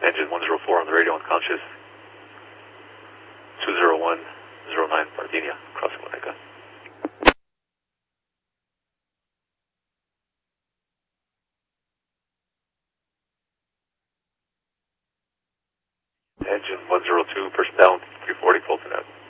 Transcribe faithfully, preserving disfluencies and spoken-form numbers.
Engine one zero four on the radio unconscious. two zero one zero nine Sardinia, crossing Winnetka. Engine one zero two, push down, three forty, Fulton Ave.